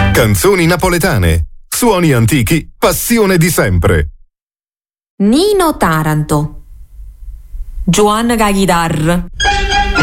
Canzoni napoletane, suoni antichi, passione di sempre. Nino Taranto. Giovanna Chitarra.